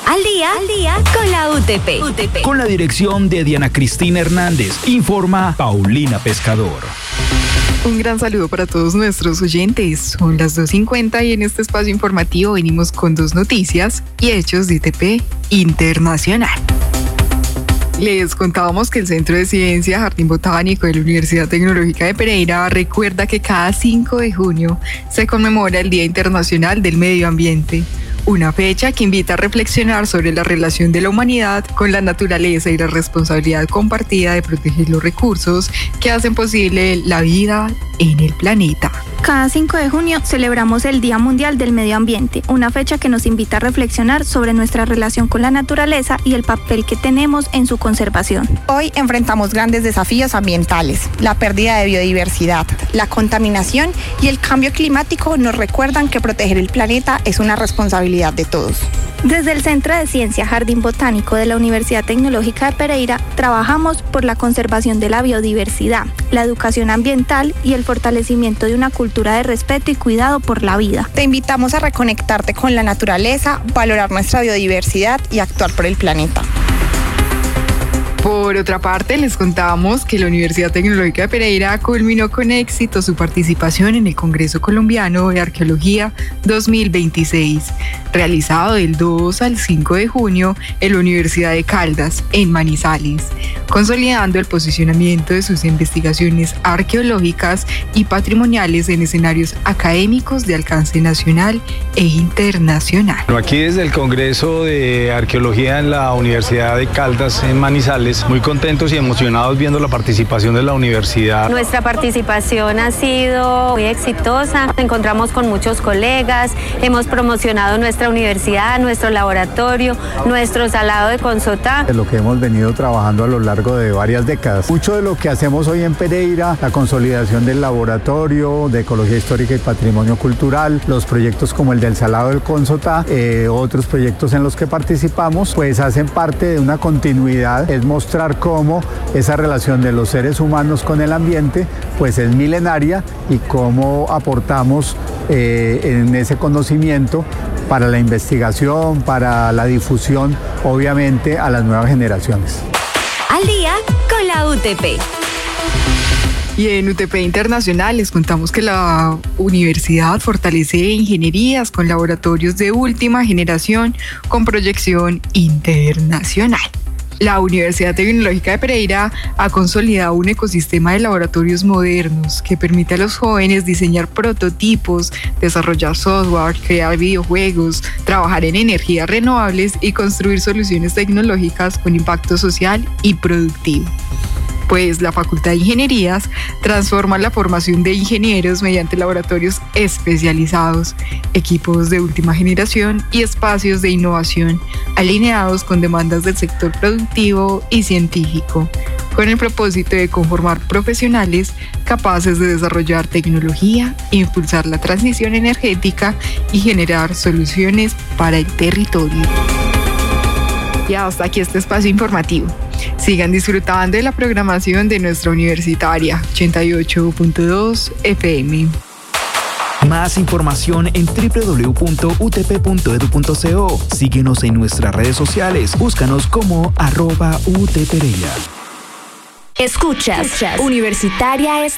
Al día con la UTP. Con la dirección de Diana Cristina Hernández, informa Paulina Pescador. Un gran saludo para todos nuestros oyentes. Son las 2:50 y en este espacio informativo venimos con 2 noticias y hechos de UTP Internacional. Les contábamos que el Centro de Ciencia Jardín Botánico de la Universidad Tecnológica de Pereira recuerda que cada 5 de junio se conmemora el Día Internacional del Medio Ambiente, una fecha que invita a reflexionar sobre la relación de la humanidad con la naturaleza y la responsabilidad compartida de proteger los recursos que hacen posible la vida en el planeta. Cada 5 de junio celebramos el Día Mundial del Medio Ambiente, una fecha que nos invita a reflexionar sobre nuestra relación con la naturaleza y el papel que tenemos en su conservación. Hoy enfrentamos grandes desafíos ambientales. La pérdida de biodiversidad, la contaminación y el cambio climático nos recuerdan que proteger el planeta es una responsabilidad de todos. Desde el Centro de Ciencia Jardín Botánico de la Universidad Tecnológica de Pereira, trabajamos por la conservación de la biodiversidad, la educación ambiental y el fortalecimiento de una cultura de respeto y cuidado por la vida. Te invitamos a reconectarte con la naturaleza, valorar nuestra biodiversidad y actuar por el planeta. Por otra parte, les contábamos que la Universidad Tecnológica de Pereira culminó con éxito su participación en el Congreso Colombiano de Arqueología 2026, realizado del 2 al 5 de junio en la Universidad de Caldas, en Manizales, consolidando el posicionamiento de sus investigaciones arqueológicas y patrimoniales en escenarios académicos de alcance nacional e internacional. Bueno, aquí desde el Congreso de Arqueología en la Universidad de Caldas, en Manizales, muy contentos y emocionados viendo la participación de la universidad. Nuestra participación ha sido muy exitosa, nos encontramos con muchos colegas, hemos promocionado nuestra universidad, nuestro laboratorio, nuestro salado de Consotá. Es lo que hemos venido trabajando a lo largo de varias décadas. Mucho de lo que hacemos hoy en Pereira, la consolidación del laboratorio de Ecología Histórica y Patrimonio Cultural, los proyectos como el del salado del Consotá, otros proyectos en los que participamos, pues hacen parte de una continuidad, es mostrar cómo esa relación de los seres humanos con el ambiente pues es milenaria y cómo aportamos en ese conocimiento para la investigación, para la difusión, obviamente a las nuevas generaciones. Al día con la UTP. Y en UTP Internacional les contamos que la universidad fortalece ingenierías con laboratorios de última generación con proyección internacional. La Universidad Tecnológica de Pereira ha consolidado un ecosistema de laboratorios modernos que permite a los jóvenes diseñar prototipos, desarrollar software, crear videojuegos, trabajar en energías renovables y construir soluciones tecnológicas con impacto social y productivo. Pues la Facultad de Ingenierías transforma la formación de ingenieros mediante laboratorios especializados, equipos de última generación y espacios de innovación alineados con demandas del sector productivo y científico, con el propósito de conformar profesionales capaces de desarrollar tecnología, impulsar la transición energética y generar soluciones para el territorio. Y hasta aquí este espacio informativo. Sigan disfrutando de la programación de nuestra universitaria 88.2 FM. Más información en www.utp.edu.co. Síguenos en nuestras redes sociales. Búscanos como @UTPereira. Escuchas Universitaria